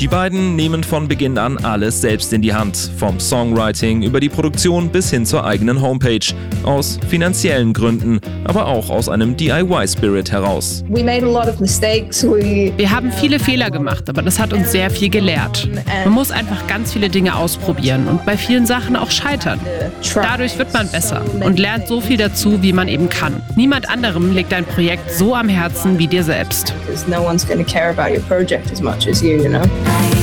Die beiden nehmen von Beginn an alles selbst in die Hand, vom Songwriting über die Produktion bis hin zur eigenen Homepage. Aus finanziellen Gründen, aber auch aus einem DIY-Spirit heraus. Wir haben viele Fehler gemacht, aber das hat uns sehr viel gelehrt. Man muss einfach ganz viele Dinge ausprobieren und bei vielen Sachen auch scheitern. Dadurch wird man besser und lernt so viel dazu, wie man eben kann. Niemand anderem liegt dein Projekt so am Herzen wie dir selbst. No one's going to care about your project as much as you, you know?